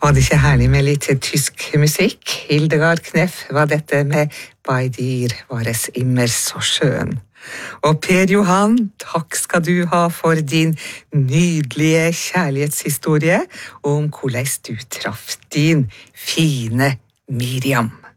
Var det ikke herlig med litt tysk musikk? Hildegard Knef var dette med «Bei dir var es immer så schön». Og Per Johan, takk skal du ha for din nydelige kjærlighetshistorie om hvordan du traff din fine Miriam.